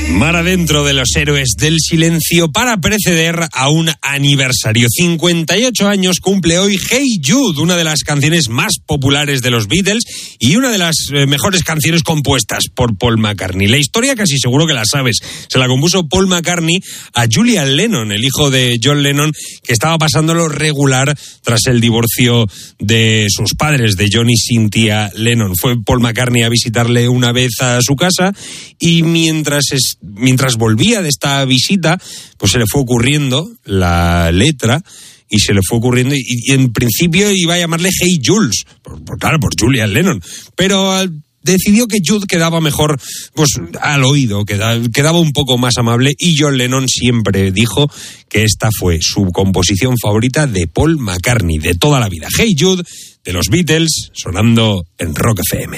Mar adentro de los héroes del silencio para preceder a un aniversario. 58 años cumple hoy Hey Jude, una de las canciones más populares de los Beatles y una de las mejores canciones compuestas por Paul McCartney. La historia casi seguro que la sabes. Se la compuso Paul McCartney a Julian Lennon, el hijo de John Lennon, que estaba pasándolo regular tras el divorcio de sus padres, de John y Cynthia Lennon. Fue Paul McCartney a visitarle una vez a su casa y mientras volvía de esta visita, pues se le fue ocurriendo la letra y se le fue ocurriendo y en principio iba a llamarle Hey Jules, por Julian Lennon, pero decidió que Jude quedaba mejor pues al oído, quedaba un poco más amable, y John Lennon siempre dijo que esta fue su composición favorita de Paul McCartney de toda la vida. Hey Jude, de los Beatles, sonando en Rock FM.